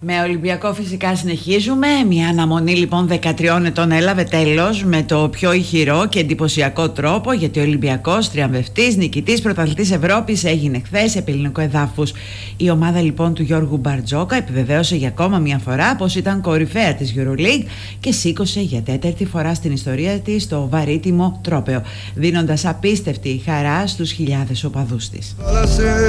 Με Ολυμπιακό φυσικά συνεχίζουμε. Μια αναμονή λοιπόν 13 ετών έλαβε τέλος με το πιο ηχηρό και εντυπωσιακό τρόπο, γιατί ο Ολυμπιακός τριαμβευτής, νικητής, πρωταθλητής Ευρώπης έγινε χθες επί ελληνικού εδάφους. Η ομάδα λοιπόν του Γιώργου Μπαρτζόκα επιβεβαίωσε για ακόμα μια φορά πως ήταν κορυφαία της EuroLeague και σήκωσε για τέταρτη φορά στην ιστορία της το βαρύτιμο τρόπαιο, δίνοντας απίστευτη χαρά στους χιλιάδες οπαδούς της.